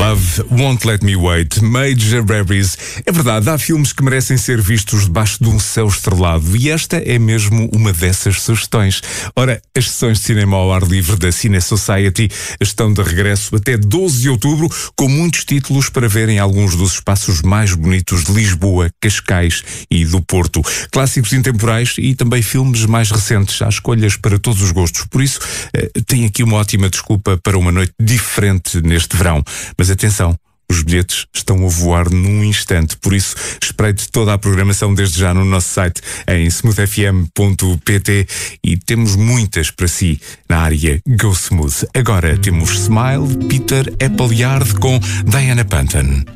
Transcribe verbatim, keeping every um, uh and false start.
Love Won't Let Me Wait, Major Berries. É verdade, há filmes que merecem ser vistos debaixo de um céu estrelado e esta é mesmo uma dessas sugestões. Ora, as sessões de cinema ao ar livre da Cine Society estão de regresso até doze de outubro, com muitos títulos para ver em alguns dos espaços mais bonitos de Lisboa, Cascais e do Porto. Clássicos intemporais e também filmes mais recentes. Há escolhas para todos os gostos. Por isso, tem aqui uma ótima desculpa para uma noite diferente neste verão. Mas atenção, os bilhetes estão a voar num instante, por isso espreite toda a programação desde já no nosso site em smooth f m ponto p t e temos muitas para si na área Go Smooth. Agora temos Smile, Peter Appleyard com Diana Panton.